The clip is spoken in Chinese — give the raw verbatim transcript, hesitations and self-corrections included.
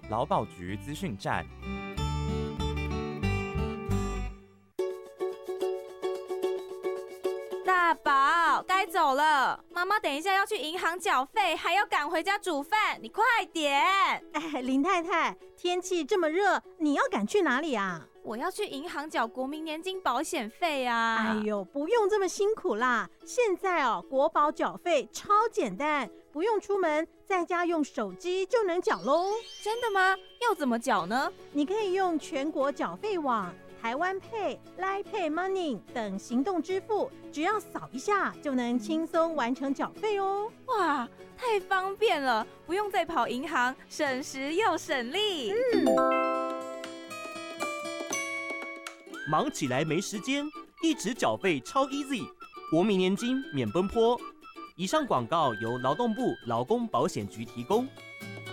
劳保局资讯站。 大宝，该走了，妈妈等一下要去银行缴费，还要赶回家煮饭，你快点！ 哎，林太太，天气这么热，你要赶去哪里啊？ 我要去银行缴国民年金保险费啊！ 哎呦，不用这么辛苦啦！现在哦，国保缴费超简单，不用出门，在家用手机就能缴咯。 真的吗？要怎么缴呢？ 你可以用全国缴费网、台湾 Pay、Line Pay Money 等行动支付，只要扫一下就能轻松完成缴费哦。 哇，太方便了，不用再跑银行，省时又省力。 嗯。 忙起来没时间，一直缴费超 easy， 国民年金免奔波。以上广告由劳动部劳工保险局提供。